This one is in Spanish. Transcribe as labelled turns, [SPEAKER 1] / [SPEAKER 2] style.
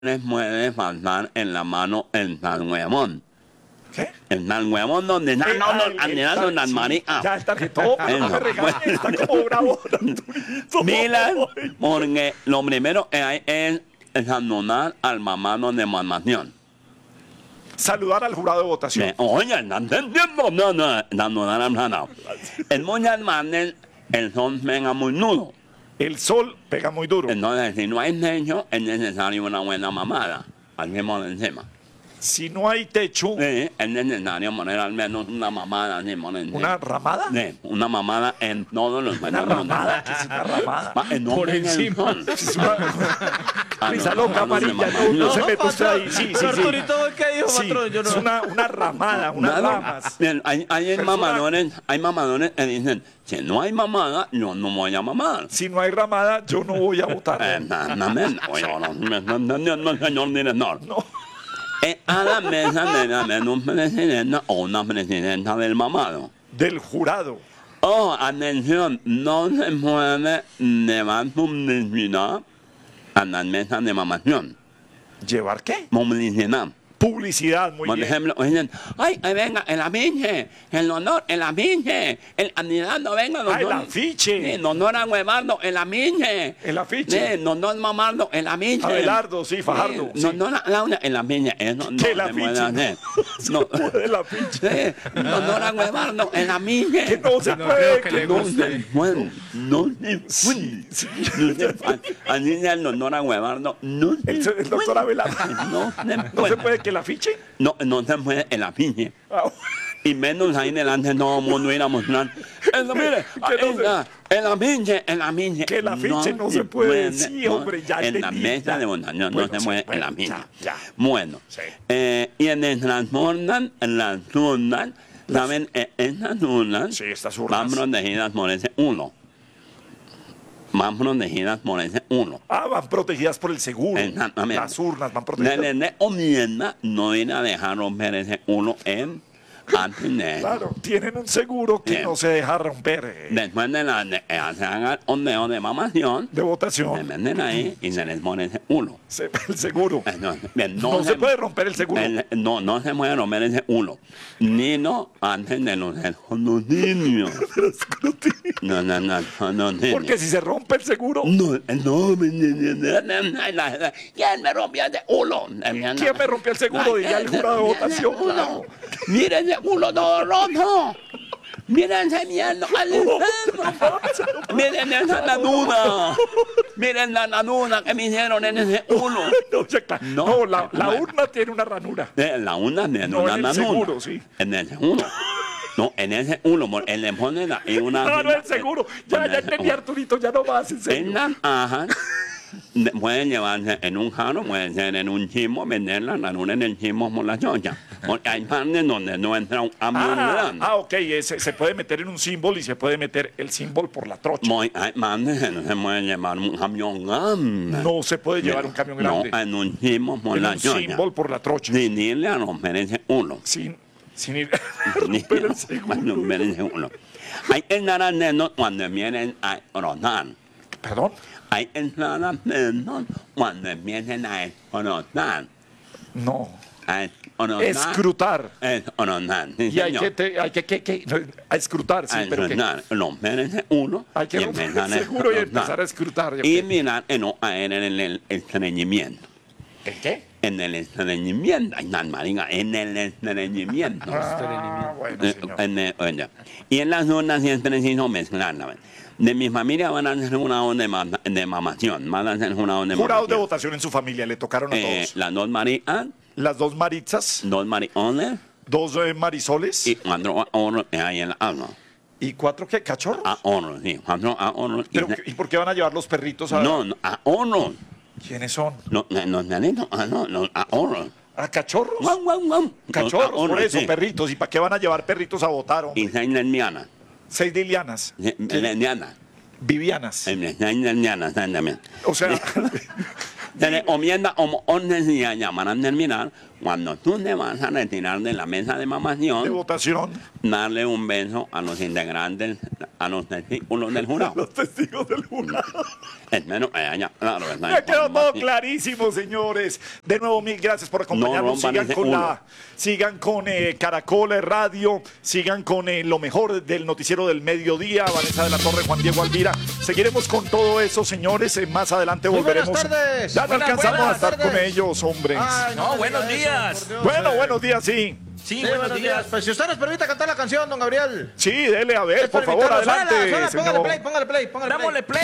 [SPEAKER 1] les puede faltar en la mano el salhuemón.
[SPEAKER 2] ¿Qué?
[SPEAKER 1] El salhuemón donde están anhelando las maricas.
[SPEAKER 2] Ya el tarjetón, no me regañes, está como bravo Arturito.
[SPEAKER 1] Milan, porque lo primero que hay es saludar al mamado de mamación.
[SPEAKER 2] Saludar al jurado de votación.
[SPEAKER 1] Oye, ¿están entendiendo? No, saludar al mamado. En muchas maneras, el sol pega muy nudo.
[SPEAKER 2] El sol pega muy duro.
[SPEAKER 1] Entonces, si no hay techo, es necesario una buena mamada. Al mismo encima.
[SPEAKER 2] Si no hay techo,
[SPEAKER 1] Sí, es necesario poner al menos una mamada así por encima.
[SPEAKER 2] ¿una ramada?
[SPEAKER 1] Sí, una mamada en todos los
[SPEAKER 2] ¿Una ramada? ¿Qué es una ramada?
[SPEAKER 1] Por encima.
[SPEAKER 2] Es una risa loca amarilla, no se mete usted ahí. Sí, sí, sí.
[SPEAKER 3] Arturito, ¿qué dijo,
[SPEAKER 2] Sí,
[SPEAKER 3] patrón? Yo no.
[SPEAKER 2] es una ramada, unas ramas.
[SPEAKER 1] Bien, hay mamadores que dicen, si no hay mamada, yo no voy a mamar.
[SPEAKER 2] Si no hay ramada, yo no voy a votar.
[SPEAKER 1] Exactamente. Oye, no me está entendiendo, señor director.
[SPEAKER 2] No.
[SPEAKER 1] A la mesa debe haber un presidente o una presidenta del mamado.
[SPEAKER 2] Del jurado.
[SPEAKER 1] Oh, atención, no se puede llevar publicidad a las mesas de mamación.
[SPEAKER 2] ¿Llevar qué?
[SPEAKER 1] Publicidad.
[SPEAKER 2] Publicidad, muy
[SPEAKER 1] Por
[SPEAKER 2] bien.
[SPEAKER 1] ejemplo, dicen, ay, venga, el afiche, el honor, el afiche, el candidato, venga,
[SPEAKER 2] Ah, el afiche.
[SPEAKER 1] Sí, el honor a Guevardo, el afiche.
[SPEAKER 2] El afiche.
[SPEAKER 1] Sí, el honor Mamardo, el afiche.
[SPEAKER 2] Abelardo, sí, Fajardo.
[SPEAKER 1] Sí,
[SPEAKER 2] Sí.
[SPEAKER 1] el honor a Laura, el afiche. Eso no
[SPEAKER 2] Que el
[SPEAKER 1] se puede
[SPEAKER 2] afiche.
[SPEAKER 1] hacer.
[SPEAKER 2] No
[SPEAKER 1] No.
[SPEAKER 2] se puede el afiche.
[SPEAKER 1] Sí, el honor a Guevardo, el afiche.
[SPEAKER 2] Que no se
[SPEAKER 3] No
[SPEAKER 2] puede.
[SPEAKER 3] creo que
[SPEAKER 2] que
[SPEAKER 3] le
[SPEAKER 2] no
[SPEAKER 3] guste.
[SPEAKER 2] se-
[SPEAKER 1] No se puede.
[SPEAKER 2] Sí, sí.
[SPEAKER 1] Así dice el honor a Guevardo, no se
[SPEAKER 2] El doctor Abelardo.
[SPEAKER 1] No se
[SPEAKER 2] ¿No se
[SPEAKER 1] puede.
[SPEAKER 2] puede que el afiche?
[SPEAKER 1] No se puede el afiche.
[SPEAKER 2] Ah,
[SPEAKER 1] Y menos ahí delante todo el mundo ir a mostrar. Eso, mire, el afiche, el afiche.
[SPEAKER 2] Que el afiche no se puede. Sí, hombre, ya
[SPEAKER 1] en la
[SPEAKER 2] entendí,
[SPEAKER 1] mesa
[SPEAKER 2] ya.
[SPEAKER 1] de votación
[SPEAKER 2] Bueno,
[SPEAKER 1] no se
[SPEAKER 2] sí,
[SPEAKER 1] mueve el
[SPEAKER 2] bueno,
[SPEAKER 1] afiche.
[SPEAKER 2] ya.
[SPEAKER 1] Bueno,
[SPEAKER 2] Sí.
[SPEAKER 1] y en el transportan, en las urnas, ¿saben? Esas urnas
[SPEAKER 2] Sí, estas urnas.
[SPEAKER 1] van protegidas por ese uno. Van protegidas por ese uno.
[SPEAKER 2] Ah, van protegidas por el seguro.
[SPEAKER 1] Exactamente.
[SPEAKER 2] Las urnas van
[SPEAKER 1] La
[SPEAKER 2] protegidas.
[SPEAKER 1] ley enmienda no ir a dejar romper ese uno en antes de eso.
[SPEAKER 2] Claro, tienen un seguro que
[SPEAKER 1] Bien.
[SPEAKER 2] no se deja romper
[SPEAKER 1] Después de se haga el ondeo de mamación,
[SPEAKER 2] de
[SPEAKER 1] se
[SPEAKER 2] votación.
[SPEAKER 1] venden ahí y se les pone ese uno.
[SPEAKER 2] El seguro.
[SPEAKER 1] Entonces, bien,
[SPEAKER 2] No se puede romper el seguro.
[SPEAKER 1] no se puede romper ese uno. Ni no antes de los escrutinios. No.
[SPEAKER 2] Porque si se rompe el seguro,
[SPEAKER 1] ¿Quién me rompió ese uno?
[SPEAKER 2] ¿quién me rompió el seguro? Diría el jurado de votación. Claro.
[SPEAKER 1] Miren ese culo todo roto. Miren ese mierda al enfermo. Miren esa nanuna. Miren la nanuna que me hicieron en ese culo.
[SPEAKER 2] No, ya está.
[SPEAKER 1] No,
[SPEAKER 2] No, la
[SPEAKER 1] bueno.
[SPEAKER 2] urna tiene una ranura.
[SPEAKER 1] La una de
[SPEAKER 2] No,
[SPEAKER 1] una
[SPEAKER 2] en el
[SPEAKER 1] nanuna.
[SPEAKER 2] seguro, sí.
[SPEAKER 1] En ese uno. No, en ese uno. Él le pone ahí una.
[SPEAKER 2] No, no, el seguro. Ya entendí, Arturito, ya no más, en
[SPEAKER 1] En
[SPEAKER 2] serio.
[SPEAKER 1] las ajas pueden llevarse en un jarro, pueden ser en un chismo, vender la nanuna en el chismo por la chocha. Porque hay partes donde no entra un ambulante.
[SPEAKER 2] Ok, se puede meter en un símbolo y se puede meter el símbolo por la trocha.
[SPEAKER 1] Hay partes que no se puede llevar un camión grande.
[SPEAKER 2] No se puede llevar un camión grande.
[SPEAKER 1] No, en un chismo por
[SPEAKER 2] En
[SPEAKER 1] la
[SPEAKER 2] un
[SPEAKER 1] chocha.
[SPEAKER 2] símbolo por la trocha.
[SPEAKER 1] Sin irle a romper ese uno.
[SPEAKER 2] Sin ir a romper el seguro.
[SPEAKER 1] Romper ese uno. Hay que estar atentos cuando vienen a rotar.
[SPEAKER 2] ¿Perdón?
[SPEAKER 1] Hay que estar atentos cuando vienen a rotar.
[SPEAKER 2] No.
[SPEAKER 1] A rotar.
[SPEAKER 2] Escrutar.
[SPEAKER 1] Rotar, sí,
[SPEAKER 2] Y hay
[SPEAKER 1] señor.
[SPEAKER 2] que a escrutar, sí, pero que
[SPEAKER 1] romper ese uno.
[SPEAKER 2] hay que
[SPEAKER 1] y
[SPEAKER 2] romper
[SPEAKER 1] empezar
[SPEAKER 2] el
[SPEAKER 1] a
[SPEAKER 2] seguro y
[SPEAKER 1] rotar.
[SPEAKER 2] empezar a escrutar.
[SPEAKER 1] Y mirar que no caer en el estreñimiento.
[SPEAKER 2] ¿El qué?
[SPEAKER 1] En el estreñimiento. Ay, no, marica, en el estreñimiento.
[SPEAKER 2] Ah, bueno, señor.
[SPEAKER 1] Oye, y en las zonas sí es preciso mezclarla. De mi familia van a hacer una onda de mamación. Van a hacer una onda de
[SPEAKER 2] Jurados de
[SPEAKER 1] mamación.
[SPEAKER 2] votación en su familia, le tocaron a todos.
[SPEAKER 1] Las dos marias,
[SPEAKER 2] Las dos maritzas,
[SPEAKER 1] dos mariones
[SPEAKER 2] dos marisoles
[SPEAKER 1] y cuatro ahorros que hay en la alma.
[SPEAKER 2] y cuatro, ¿qué? ¿Cachorros?
[SPEAKER 1] Ahorros, sí. Cuatro ahorros.
[SPEAKER 2] Pero, ¿y por qué van a llevar los perritos a...?
[SPEAKER 1] No, ahorros.
[SPEAKER 2] ¿Quiénes son?
[SPEAKER 1] No, no, ahorros.
[SPEAKER 2] ¿A cachorros?
[SPEAKER 1] Guau, guau, guau.
[SPEAKER 2] Cachorros, por
[SPEAKER 1] Ahorros,
[SPEAKER 2] eso,
[SPEAKER 1] sí.
[SPEAKER 2] perritos. ¿Y para qué van a llevar perritos a votar, hombre?
[SPEAKER 1] Y seis lesbianas.
[SPEAKER 2] 6 Lilianas,
[SPEAKER 1] Lesbianas.
[SPEAKER 2] Vivianas.
[SPEAKER 1] Seis lesbianas también.
[SPEAKER 2] O sea,
[SPEAKER 1] Se le comienda como 11 días ya van a terminar cuando tú te vas a retirar de la mesa de
[SPEAKER 2] De
[SPEAKER 1] mamación,
[SPEAKER 2] votación.
[SPEAKER 1] darle un beso a los integrantes, a los testículos del jurado.
[SPEAKER 2] Los testigos del jurado.
[SPEAKER 1] Claro,
[SPEAKER 2] Me quedó todo clarísimo, señores. De nuevo, mil gracias por acompañarnos.
[SPEAKER 1] No rompan ese culo.
[SPEAKER 2] Sigan con Caracol Radio, sigan con lo mejor del noticiero del mediodía. Vanessa de la Torre, Juan Diego Alvira. Seguiremos con todo eso, señores. Más adelante
[SPEAKER 3] Muy
[SPEAKER 2] volveremos.
[SPEAKER 3] buenas tardes.
[SPEAKER 2] Ya no alcanzamos
[SPEAKER 3] Buenas
[SPEAKER 2] a estar
[SPEAKER 3] tardes.
[SPEAKER 2] con ellos, hombres.
[SPEAKER 3] Ay,
[SPEAKER 4] No,
[SPEAKER 3] me
[SPEAKER 4] buenos
[SPEAKER 3] diga
[SPEAKER 4] días.
[SPEAKER 3] eso, por Dios.
[SPEAKER 2] Bueno, buenos días, sí.
[SPEAKER 4] Sí,
[SPEAKER 3] Sí,
[SPEAKER 4] buenos días.
[SPEAKER 3] Pues si usted nos permite cantar la canción, don Gabriel.
[SPEAKER 2] Sí, dele a ver, por favor, adelante,
[SPEAKER 3] Póngale
[SPEAKER 2] señor.
[SPEAKER 3] play, póngale play, póngale play.
[SPEAKER 4] Dámosle play.